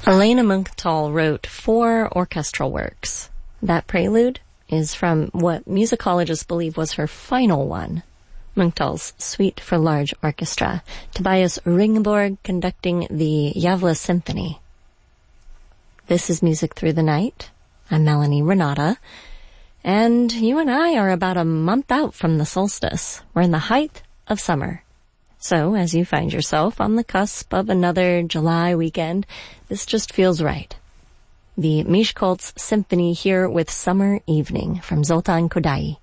Elena Munkhtall wrote 4 orchestral works. That prelude is from what musicologists believe was her final one, Munkhtall's Suite for Large Orchestra, Tobias Ringborg conducting the Gävle Symphony. This is Music Through the Night. I'm Melanie Renata, and you and I are about a month out from the solstice. We're in the height of summer. So, as you find yourself on the cusp of another July weekend, this just feels right. The Miskolc Symphony here with Summer Evening from Zoltan Kodaly.